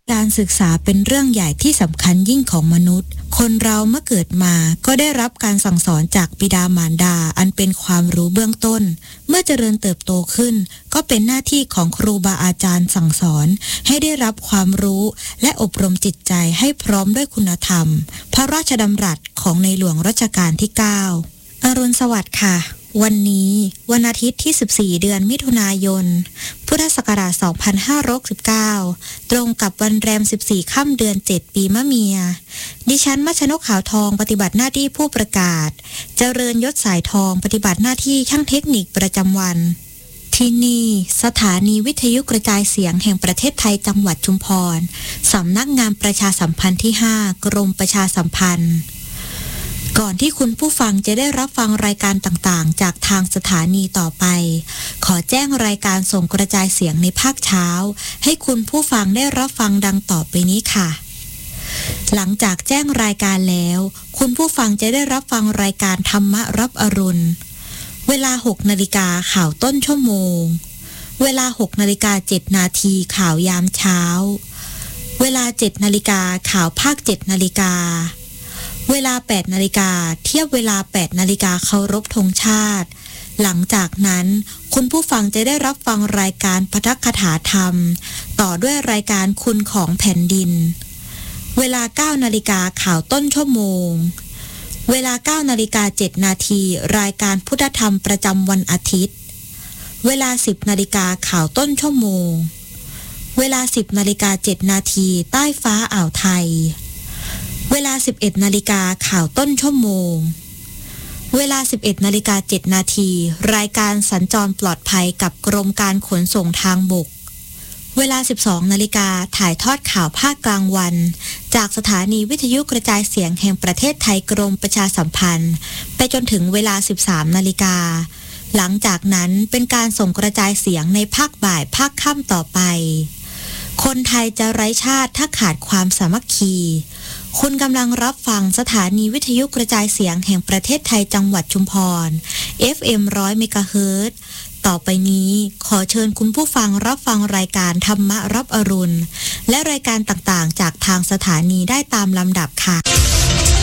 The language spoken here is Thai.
การศึกษาเป็นเรื่องใหญ่ที่สำคัญยิ่งของมนุษย์คนเราเมื่อเกิดมาก็ได้รับการสั่งสอนจากบิดามารดาอันเป็นความรู้เบื้องต้นเมื่อเจริญเติบโตขึ้นก็เป็นหน้าที่ของครูบาอาจารย์สั่งสอนให้ได้รับความรู้และอบรมจิตใจให้พร้อมด้วยคุณธรรมพระราชดำรัสของในหลวงรัชกาลที่9อรุณสวัสดิ์ค่ะวันนี้วันอาทิตย์ที่14เดือนมิถุนายนพุทธศักราช2569ตรงกับวันแรม14ค่ำเดือน7ปีมะเมียดิฉันมัชนกขาวทองปฏิบัติหน้าที่ผู้ประกาศเจริญยศสายทองปฏิบัติหน้าที่ช่างเทคนิคประจำวันที่นี่สถานีวิทยุกระจายเสียงแห่งประเทศไทยจังหวัดชุมพรสำนักงานประชาสัมพันธ์ที่5กรมประชาสัมพันธ์ก่อนที่คุณผู้ฟังจะได้รับฟังรายการต่างๆจากทางสถานีต่อไปขอแจ้งรายการส่งกระจายเสียงในภาคเช้าให้คุณผู้ฟังได้รับฟังดังต่อไปนี้ค่ะหลังจากแจ้งรายการแล้วคุณผู้ฟังจะได้รับฟังรายการธรรมะรับอรุณเวลา 6 นาฬิกาข่าวต้นชั่วโมงเวลา 6 นาฬิกา 7 นาทีข่าวยามเช้าเวลา 7 นาฬิกาข่าวภาค 7 นาฬิกาเวลา 8 นาฬิกาเทียบเวลา 8 นาฬิกาเคารพธงชาติหลังจากนั้นคุณผู้ฟังจะได้รับฟังรายการปาฐกถาธรรมต่อด้วยรายการคุณของแผ่นดินเวลา 9 นาฬิกาข่าวต้นชั่วโมงเวลา 9 นาฬิกา 7 นาทีรายการพุทธธรรมประจำวันอาทิตย์เวลา 10 นาฬิกาข่าวต้นชั่วโมงเวลา 10 นาฬิกา 7 นาทีใต้ฟ้าอ่าวไทยเวลา 11 นาฬิกาข่าวต้นชั่วโมงเวลา 11 นาฬิกา 7 นาทีรายการสัญจรปลอดภัยกับกรมการขนส่งทางบกเวลา 12 นาฬิกาถ่ายทอดข่าวภาคกลางวันจากสถานีวิทยุกระจายเสียงแห่งประเทศไทยกรมประชาสัมพันธ์ไปจนถึงเวลา 13 นาฬิกาหลังจากนั้นเป็นการส่งกระจายเสียงในภาคบ่ายภาคค่ำต่อไปคนไทยจะไร้ชาติถ้าขาดความสามัคคีคุณกำลังรับฟังสถานีวิทยุกระจายเสียงแห่งประเทศไทยจังหวัดชุมพร FM 100 เมกะเฮิรตซ์ต่อไปนี้ขอเชิญคุณผู้ฟังรับฟังรายการธรรมะรับอรุณและรายการต่างๆจากทางสถานีได้ตามลำดับค่ะ